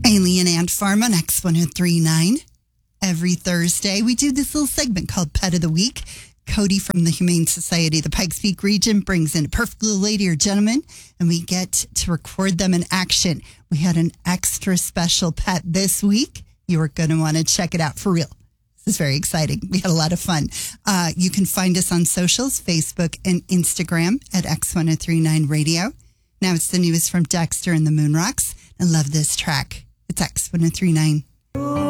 Alien Ant Farm on X1039. Every Thursday, we do this little segment called Pet of the Week. Cody from the Humane Society of the Pikes Peak region brings in a perfect little lady or gentleman, and we get to record them in action. We had an extra special pet this week. You are going to want to check it out for real. This is very exciting. We had a lot of fun. You can find us on socials, Facebook and Instagram at X1039 Radio. Now it's the newest from Dexter and the Moonrocks. I love this track. It's X1039.